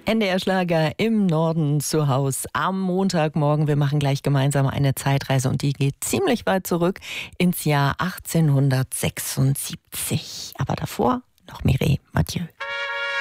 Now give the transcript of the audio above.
NDR Schlager im Norden zu Haus am Montagmorgen. Wir machen gleich gemeinsam eine Zeitreise und die geht ziemlich weit zurück ins Jahr 1876. Aber davor noch Mireille Mathieu.